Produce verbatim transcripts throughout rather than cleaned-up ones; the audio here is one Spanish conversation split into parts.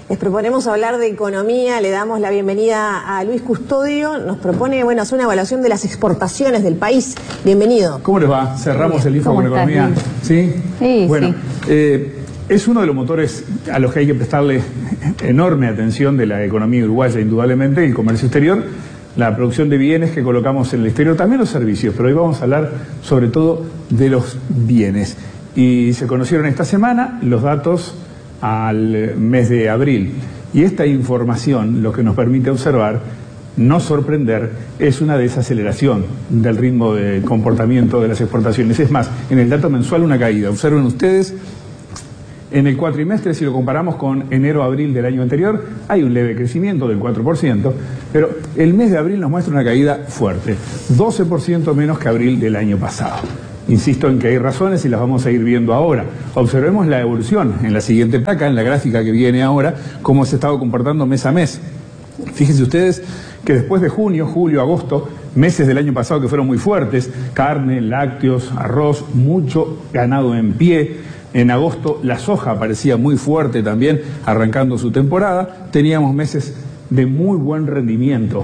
Les proponemos hablar de economía, le damos la bienvenida a Luis Custodio, nos propone, bueno, hacer una evaluación de las exportaciones del país. Bienvenido. ¿Cómo les va? Cerramos el Info con Economía. ¿Sí? Sí, bueno, sí. Eh, es uno de los motores a los que hay que prestarle enorme atención de la economía uruguaya, indudablemente, el comercio exterior, la producción de bienes que colocamos en el exterior, también los servicios, pero hoy vamos a hablar sobre todo de los bienes. Y se conocieron esta semana los datos al mes de abril. Y esta información lo que nos permite observar, no sorprender, es una desaceleración del ritmo de comportamiento de las exportaciones. Es más, en el dato mensual una caída. Observen ustedes, en el cuatrimestre, si lo comparamos con enero-abril del año anterior, hay un leve crecimiento del cuatro por ciento, pero el mes de abril nos muestra una caída fuerte, doce por ciento menos que abril del año pasado. Insisto en que hay razones y las vamos a ir viendo ahora. Observemos la evolución en la siguiente placa, en la gráfica que viene ahora, cómo se ha estado comportando mes a mes. Fíjense ustedes que después de junio, julio, agosto, meses del año pasado que fueron muy fuertes, carne, lácteos, arroz, mucho ganado en pie. En agosto la soja parecía muy fuerte también, arrancando su temporada. Teníamos meses de muy buen rendimiento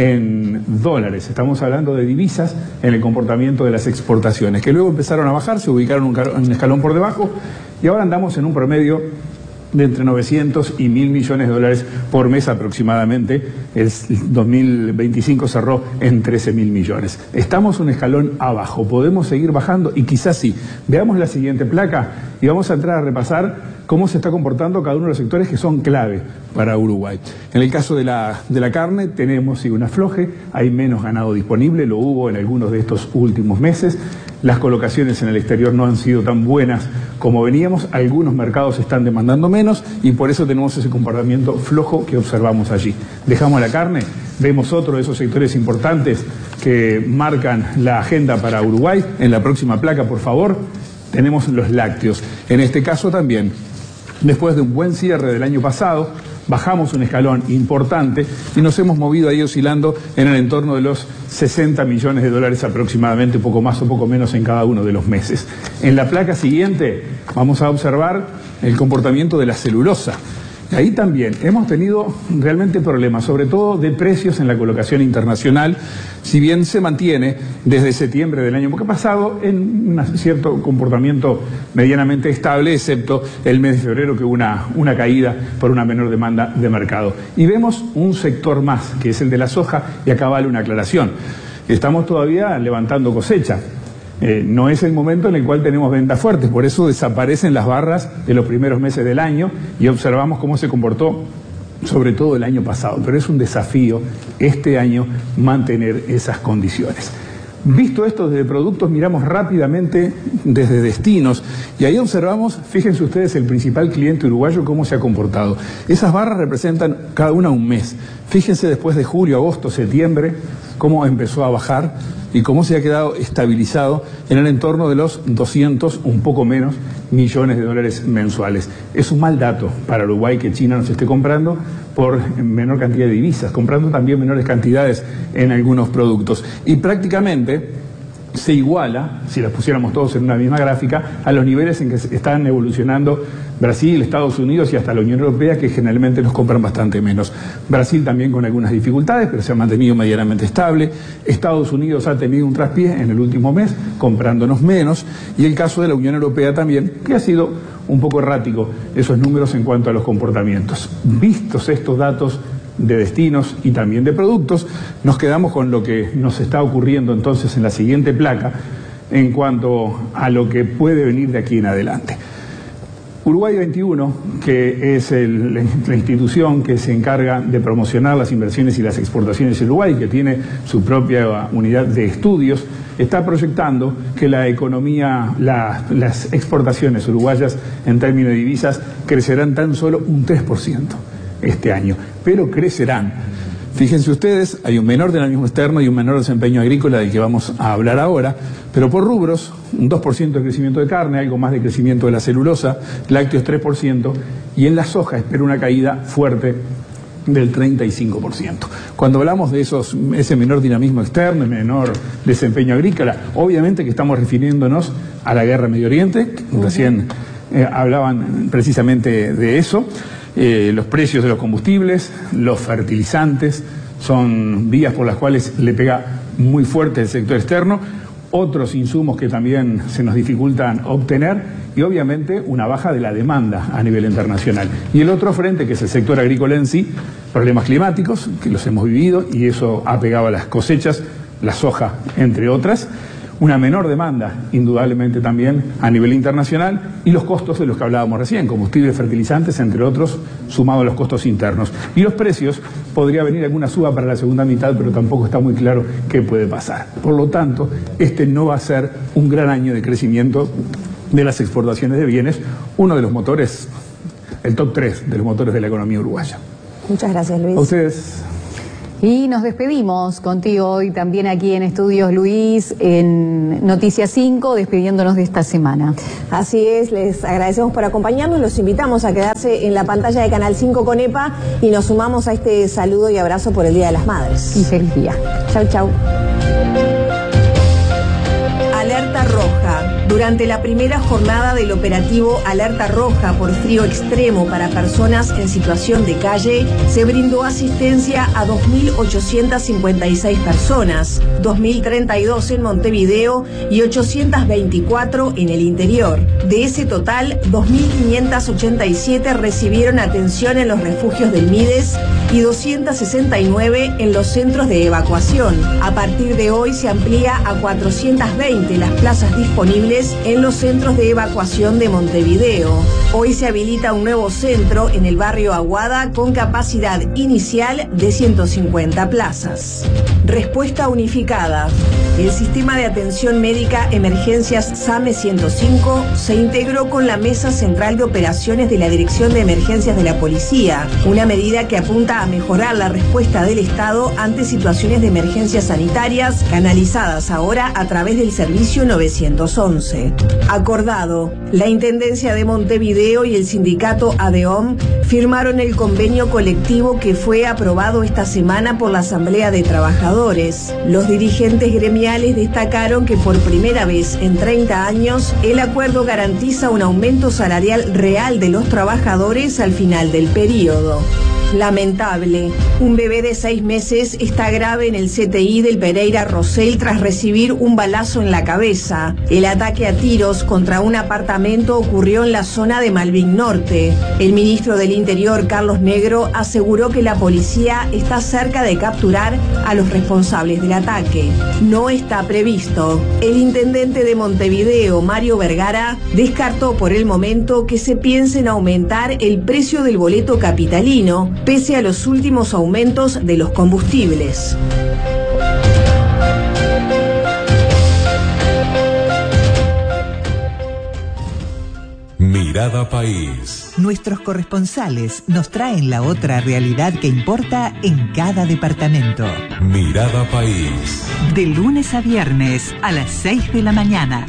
en dólares, estamos hablando de divisas en el comportamiento de las exportaciones, que luego empezaron a bajar, se ubicaron un, un escalón por debajo y ahora andamos en un promedio de entre novecientos y mil millones de dólares por mes aproximadamente. El dos mil veinticinco cerró en trece mil millones. Estamos un escalón abajo, podemos seguir bajando y quizás sí. Veamos la siguiente placa y vamos a entrar a repasar cómo se está comportando cada uno de los sectores que son clave para Uruguay. En el caso de la, de la carne tenemos sí, un afloje, hay menos ganado disponible, lo hubo en algunos de estos últimos meses. Las colocaciones en el exterior no han sido tan buenas como veníamos, algunos mercados están demandando menos y por eso tenemos ese comportamiento flojo que observamos allí. Dejamos la carne, vemos otro de esos sectores importantes que marcan la agenda para Uruguay. En la próxima placa, por favor, tenemos los lácteos. En este caso también, después de un buen cierre del año pasado, bajamos un escalón importante y nos hemos movido ahí oscilando en el entorno de los sesenta millones de dólares aproximadamente, un poco más o poco menos en cada uno de los meses. En la placa siguiente vamos a observar el comportamiento de la celulosa. Ahí también hemos tenido realmente problemas, sobre todo de precios en la colocación internacional, si bien se mantiene desde septiembre del año pasado en un cierto comportamiento medianamente estable, excepto el mes de febrero que hubo una, una caída por una menor demanda de mercado. Y vemos un sector más, que es el de la soja, y acá vale una aclaración. Estamos todavía levantando cosecha. Eh, no es el momento en el cual tenemos ventas fuertes, por eso desaparecen las barras de los primeros meses del año y observamos cómo se comportó sobre todo el año pasado, pero es un desafío este año mantener esas condiciones. Visto esto desde productos, miramos rápidamente desde destinos y ahí observamos, fíjense ustedes, el principal cliente uruguayo cómo se ha comportado. Esas barras representan cada una un mes. Fíjense después de julio, agosto, septiembre, cómo empezó a bajar y cómo se ha quedado estabilizado en el entorno de los doscientos, un poco menos, millones de dólares mensuales. Es un mal dato para Uruguay que China nos esté comprando por menor cantidad de divisas, comprando también menores cantidades en algunos productos. Y prácticamente se iguala, si las pusiéramos todos en una misma gráfica, a los niveles en que están evolucionando Brasil, Estados Unidos y hasta la Unión Europea, que generalmente nos compran bastante menos. Brasil también con algunas dificultades, pero se ha mantenido medianamente estable. Estados Unidos ha tenido un traspié en el último mes, comprándonos menos. Y el caso de la Unión Europea también, que ha sido un poco errático esos números en cuanto a los comportamientos. Vistos estos datos de destinos y también de productos, nos quedamos con lo que nos está ocurriendo entonces en la siguiente placa en cuanto a lo que puede venir de aquí en adelante. Uruguay veintiuno, que es el, la institución que se encarga de promocionar las inversiones y las exportaciones en Uruguay, que tiene su propia unidad de estudios, está proyectando que la economía, la, las exportaciones uruguayas en términos de divisas crecerán tan solo un tres por ciento este año, pero crecerán. Fíjense ustedes, hay un menor dinamismo externo y un menor desempeño agrícola del que vamos a hablar ahora, pero por rubros, un dos por ciento de crecimiento de carne, algo más de crecimiento de la celulosa, lácteos tres por ciento, y en la soja espera una caída fuerte del treinta y cinco por ciento. Cuando hablamos de esos, ese menor dinamismo externo, menor desempeño agrícola, obviamente que estamos refiriéndonos a la guerra en Medio Oriente, uh-huh. Recién eh, hablaban precisamente de eso. Eh, los precios de los combustibles, los fertilizantes, son vías por las cuales le pega muy fuerte el sector externo, otros insumos que también se nos dificultan obtener y obviamente una baja de la demanda a nivel internacional. Y el otro frente, que es el sector agrícola en sí, problemas climáticos, que los hemos vivido y eso ha pegado a las cosechas, la soja, entre otras, una menor demanda, indudablemente también a nivel internacional, y los costos de los que hablábamos recién, combustibles, fertilizantes, entre otros, sumado a los costos internos. Y los precios, podría venir alguna suba para la segunda mitad, pero tampoco está muy claro qué puede pasar. Por lo tanto, este no va a ser un gran año de crecimiento de las exportaciones de bienes, uno de los motores, el top tres de los motores de la economía uruguaya. Muchas gracias, Luis. A ustedes. Y nos despedimos contigo hoy también aquí en Estudios Luis, en Noticias cinco, despidiéndonos de esta semana. Así es, les agradecemos por acompañarnos, los invitamos a quedarse en la pantalla de Canal cinco con EPA y nos sumamos a este saludo y abrazo por el Día de las Madres. Y feliz día. Chau, chau. Alerta roja. Durante la primera jornada del operativo Alerta Roja por frío extremo para personas en situación de calle, se brindó asistencia a dos mil ochocientas cincuenta y seis personas, dos mil treinta y dos en Montevideo y ochocientas veinticuatro en el interior. De ese total, dos mil quinientas ochenta y siete recibieron atención en los refugios del Mides y doscientas sesenta y nueve en los centros de evacuación. A partir de hoy se amplía a cuatrocientas veinte las plazas disponibles en los centros de evacuación de Montevideo. Hoy se habilita un nuevo centro en el barrio Aguada con capacidad inicial de ciento cincuenta plazas. Respuesta unificada. El sistema de atención médica emergencias SAME ciento cinco se integró con la Mesa Central de Operaciones de la Dirección de Emergencias de la Policía, una medida que apunta a mejorar la respuesta del Estado ante situaciones de emergencias sanitarias canalizadas ahora a través del servicio novecientos once. Acordado, la Intendencia de Montevideo y el sindicato ADEOM firmaron el convenio colectivo que fue aprobado esta semana por la Asamblea de Trabajadores. Los dirigentes gremiales destacaron que por primera vez en treinta años el acuerdo garantiza un aumento salarial real de los trabajadores al final del periodo. Lamentable. Un bebé de seis meses está grave en el C T I del Pereira Rosell tras recibir un balazo en la cabeza. El ataque a tiros contra un apartamento ocurrió en la zona de Malvin Norte. El ministro del Interior, Carlos Negro, aseguró que la policía está cerca de capturar a los responsables del ataque. No está previsto. El intendente de Montevideo, Mario Vergara, descartó por el momento que se piense en aumentar el precio del boleto capitalino, pese a los últimos aumentos de los combustibles. Mirada País. Nuestros corresponsales nos traen la otra realidad que importa en cada departamento. Mirada País. De lunes a viernes a las seis de la mañana.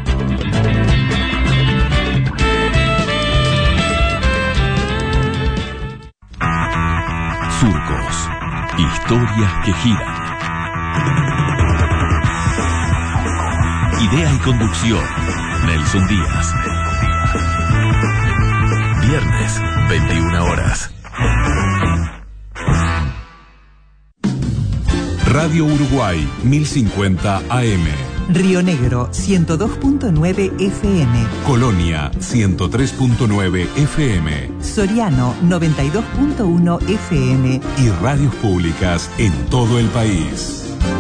Surcos. Historias que giran. Idea y conducción. Nelson Díaz. Viernes, veintiuna horas. Radio Uruguay, mil cincuenta A M. Río Negro, ciento dos punto nueve F M. Colonia, ciento tres punto nueve F M. Soriano, noventa y dos punto uno F M. Y radios públicas en todo el país.